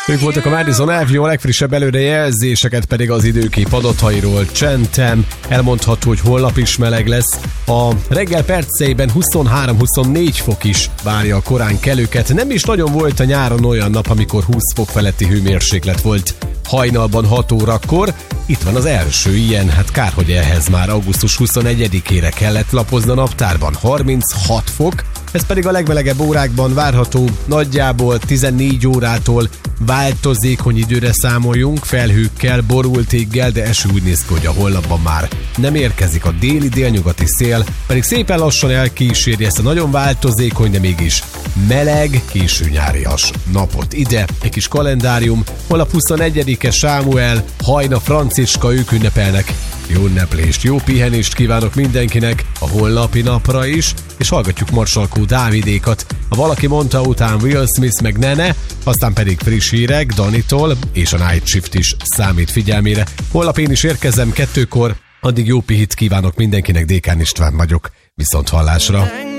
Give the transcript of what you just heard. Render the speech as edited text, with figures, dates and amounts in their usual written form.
Ők voltak a Madison Avenue, a legfrissebb előrejelzéseket pedig az időkép adathairól csentem. Elmondható, hogy holnap is meleg lesz. A reggel perceiben 23-24 fok is várja a korán kelőket. Nem is nagyon volt a nyáron olyan nap, amikor 20 fok feletti hőmérséklet volt. Hajnalban 6 órakor. Itt van az első ilyen, hát kár, hogy ehhez már augusztus 21-ére kellett lapozni a naptárban. 36 fok, ez pedig a legmelegebb órákban várható, nagyjából 14 órától változékony időre számoljunk, felhőkkel, borult éggel, de eső úgy néz ki, hogy a holnapban már nem érkezik. A déli-délnyugati szél pedig szépen lassan elkíséri ezt a nagyon változékony, de mégis meleg, késő nyárias napot. Ide egy kis kalendárium, holnap 21-e Sámuel, Hajna, Franciska, ők ünnepelnek. Jó ünneplést, jó pihenést kívánok mindenkinek a holnapi napra is, és hallgatjuk Marsalkó Dávidékat. Ha valaki mondta, után Will Smith meg Nene, aztán pedig friss hírek Danitól, és a Night Shift is számít figyelmére. Holnap én is érkezem 2-kor, addig jó pihit kívánok mindenkinek, Dékán István vagyok, viszont hallásra.